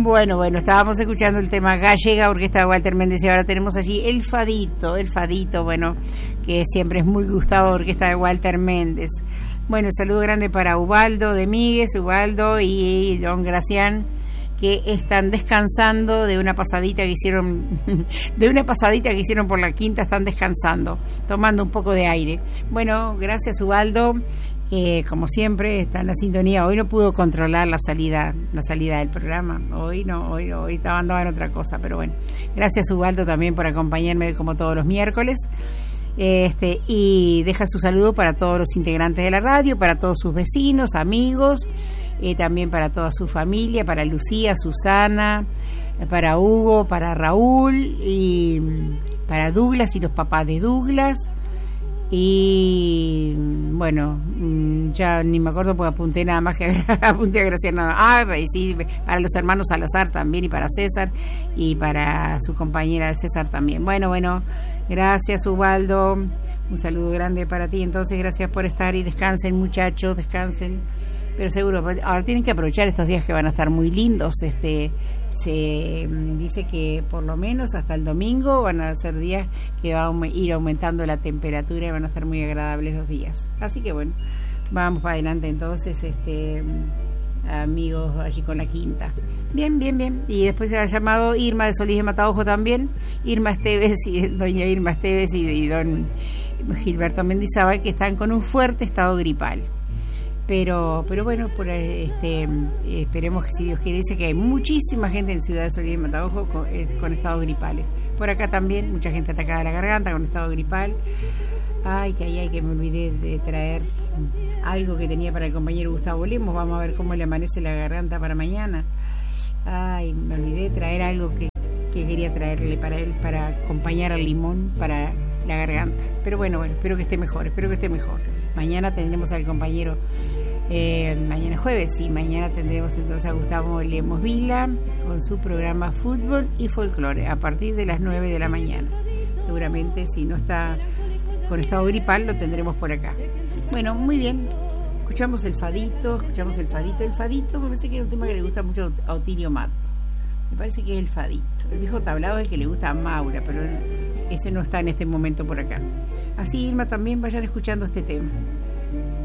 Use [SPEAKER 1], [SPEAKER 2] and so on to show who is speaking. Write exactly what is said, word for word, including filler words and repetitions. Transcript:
[SPEAKER 1] Bueno, bueno, estábamos escuchando el tema Gallega, Orquesta de Walter Méndez, y ahora tenemos allí el Fadito, el Fadito, bueno, que siempre es muy gustado, Orquesta de Walter Méndez. Bueno, saludo grande para Ubaldo de Míguez, Ubaldo y don Gracián, que están descansando de una pasadita que hicieron, de una pasadita que hicieron por la quinta, están descansando, tomando un poco de aire. Bueno, gracias Ubaldo. Eh, como siempre está en la sintonía. Hoy no pudo controlar la salida la salida del programa, hoy no, hoy, hoy estaba andando en otra cosa, pero bueno, gracias Ubaldo también por acompañarme como todos los miércoles. Este, y deja su saludo para todos los integrantes de la radio, para todos sus vecinos, amigos, eh, también para toda su familia, para Lucía, Susana, para Hugo, para Raúl y para Douglas y los papás de Douglas. Y bueno, ya ni me acuerdo porque apunté nada más que apunté a Graciano. Ah, y sí, para los hermanos Salazar también, y para César y para su compañera de César también. Bueno, bueno, gracias Ubaldo, un saludo grande para ti. Entonces, gracias por estar y descansen muchachos, descansen. Pero seguro, ahora tienen que aprovechar estos días que van a estar muy lindos. Este, se dice que por lo menos hasta el domingo van a ser días que va a ir aumentando la temperatura y van a estar muy agradables los días. Así que bueno, vamos para adelante entonces, este, amigos allí con la quinta. Bien, bien, bien. Y después se ha llamado Irma de Solís de Mataojo también, Irma Esteves y doña Irma Esteves y, y don Gilberto Mendizábal, que están con un fuerte estado gripal. Pero pero bueno, por este esperemos que si Dios quiere. Dice que hay muchísima gente en Ciudad de Solís de Mataojo con, eh, con estados gripales. Por acá también, mucha gente atacada de la garganta con estado gripal. Ay, que ahí hay que me olvidé de traer algo que tenía para el compañero Gustavo Lemos. Vamos a ver cómo le amanece la garganta para mañana. Ay, me olvidé de traer algo que, que quería traerle para él, para acompañar al limón para la garganta. Pero bueno, bueno, espero que esté mejor, espero que esté mejor. Mañana tendremos al compañero, eh, mañana jueves, y mañana tendremos entonces a Gustavo Lemos Vila con su programa Fútbol y Folclore a partir de las nueve de la mañana. Seguramente, si no está con estado gripal, lo tendremos por acá. Bueno, muy bien. Escuchamos el Fadito, escuchamos el Fadito. El Fadito me parece que es un tema que le gusta mucho a Otilio Mato. Me parece que es el Fadito. El viejo tablado es el que le gusta a Maura, pero ese no está en este momento por acá. Así, Irma, también vayan escuchando este tema.